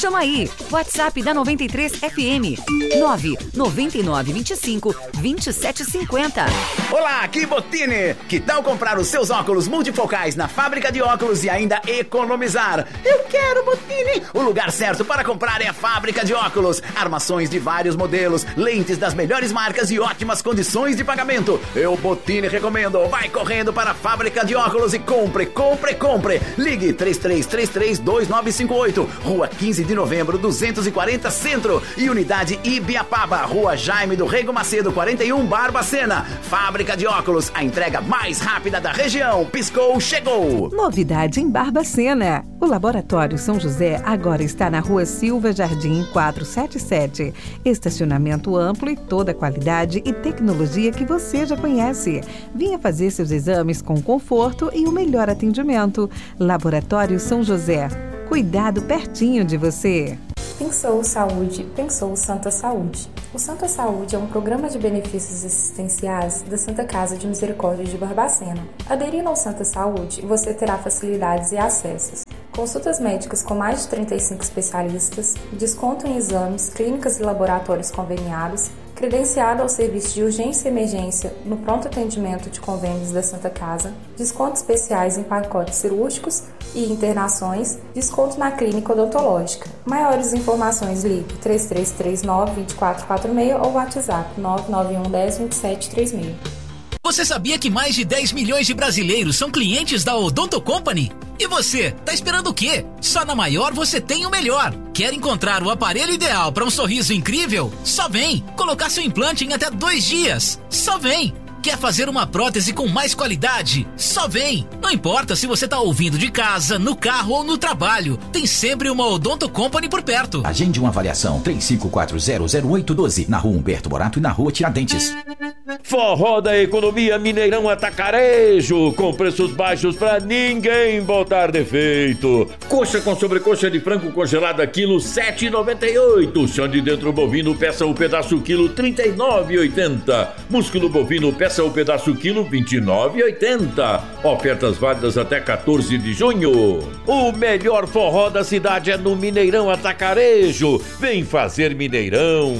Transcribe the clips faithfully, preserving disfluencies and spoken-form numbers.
Chama aí, WhatsApp da noventa e três F M, nove nove nove dois cinco, dois sete cinco zero. Olá, aqui Bottini. Que tal comprar os seus óculos multifocais na fábrica de óculos e ainda economizar? Eu quero Bottini. O lugar certo para comprar é a fábrica de óculos. Armações de vários modelos, lentes das melhores marcas e ótimas condições de pagamento. Eu, Bottini, recomendo. Vai correndo para a fábrica de óculos e compre, compre, compre. Ligue três três três três, dois nove cinco oito, Rua quinze de novembro, duzentos e quarenta Centro e Unidade Ibiapaba, Rua Jaime do Rego Macedo, quarenta e um, Barbacena. Fábrica de óculos, a entrega mais rápida da região. Piscou, chegou. Novidade em Barbacena. O Laboratório São José agora está na Rua Silva Jardim quatrocentos e setenta e sete. Estacionamento amplo e toda a qualidade e tecnologia que você já conhece. Venha fazer seus exames com conforto e o melhor atendimento. Laboratório São José. Cuidado pertinho de você. Pensou Saúde, pensou Santa Saúde. O Santa Saúde é um programa de benefícios assistenciais da Santa Casa de Misericórdia de Barbacena. Aderindo ao Santa Saúde, você terá facilidades e acessos. Consultas médicas com mais de trinta e cinco especialistas, desconto em exames, clínicas e laboratórios conveniados, credenciado ao serviço de urgência e emergência no pronto atendimento de convênios da Santa Casa, descontos especiais em pacotes cirúrgicos e internações, desconto na clínica odontológica. Maiores informações, ligue três três três nove, dois quatro quatro seis ou WhatsApp nove nove um um zero, dois sete três seis. Você sabia que mais de dez milhões de brasileiros são clientes da Odonto Company? E você, tá esperando o quê? Só na Maior você tem o melhor. Quer encontrar o aparelho ideal para um sorriso incrível? Só vem! Colocar seu implante em até dois dias? Só vem! Quer fazer uma prótese com mais qualidade? Só vem! Não importa se você tá ouvindo de casa, no carro ou no trabalho, tem sempre uma Odonto Company por perto. Agende uma avaliação três cinco quatro zero, zero oito um dois na Rua Humberto Morato e na Rua Tiradentes. Forró da Economia Mineirão Atacarejo, com preços baixos pra ninguém botar defeito. Coxa com sobrecoxa de frango congelada quilo sete reais e noventa e oito. Chão de dentro bovino peça o pedaço quilo trinta e nove reais e oitenta centavos. Músculo bovino peça o pedaço quilo vinte e nove reais e oitenta centavos. Ofertas válidas até quatorze de junho. O melhor forró da cidade é no Mineirão Atacarejo. Vem fazer Mineirão.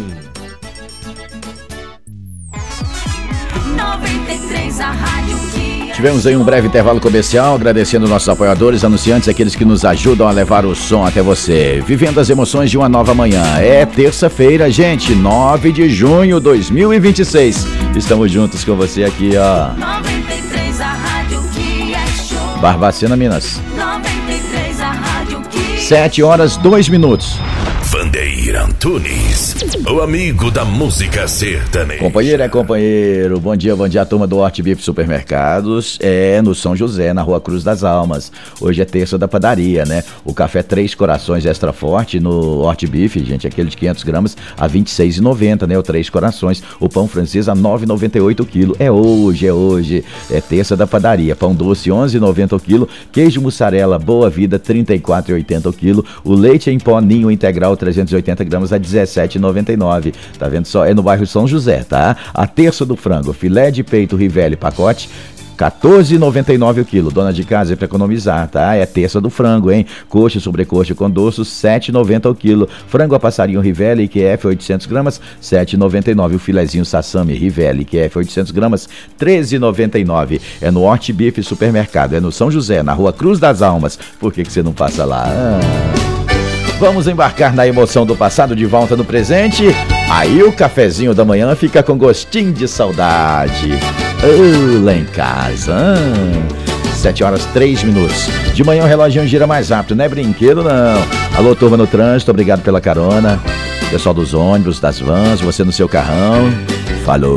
noventa e três, a rádio que... Tivemos aí um breve intervalo comercial, agradecendo nossos apoiadores, anunciantes, aqueles que nos ajudam a levar o som até você. Vivendo as emoções de uma nova manhã. É terça-feira, gente, nove de junho de dois mil e vinte e seis. Estamos juntos com você aqui, ó. noventa e três, a rádio que é show. Barbacena, Minas. noventa e três, a rádio que... sete horas, dois minutos. Vandeir Antunes, o amigo da música sertaneja. Companheiro é companheiro, bom dia, bom dia, a turma do Horti Bife Supermercados, é no São José, na Rua Cruz das Almas. Hoje é terça da padaria, né? O café Três Corações Extra Forte no Horti Bife, gente, aquele de quinhentos gramas a vinte e seis reais e noventa centavos, né? O Três Corações, o pão francês a nove reais e noventa e oito centavos o quilo. É hoje, é hoje, é terça da padaria. Pão doce onze reais e noventa centavos o quilo, queijo mussarela Boa Vida trinta e quatro reais e oitenta centavos o quilo, o leite em pó Ninho Integral trezentos e oitenta gramas a dezessete reais e noventa e nove centavos. Tá vendo só? É no bairro São José, tá? A terça do frango, filé de peito Rivelli pacote, quatorze reais e noventa e nove centavos o quilo. Dona de casa é para economizar, tá? É terça do frango, hein? Coxa, sobrecoxa com doce, sete reais e noventa centavos o quilo. Frango a passarinho Rivelli, Q F oitocentos gramas, sete reais e noventa e nove centavos. O filezinho Sassami Rivelli, Q F oitocentos gramas, treze reais e noventa e nove centavos. É no Horti Bife Supermercado, é no São José, na Rua Cruz das Almas. Por que que você não passa lá? Ah... Vamos embarcar na emoção do passado de volta no presente. Aí o cafezinho da manhã fica com gostinho de saudade. Oh, lá em casa. Ah. sete horas, três minutos. De manhã o relógio gira mais rápido, não é brinquedo não. Alô, turma no trânsito, obrigado pela carona. Pessoal dos ônibus, das vans, você no seu carrão. Falou.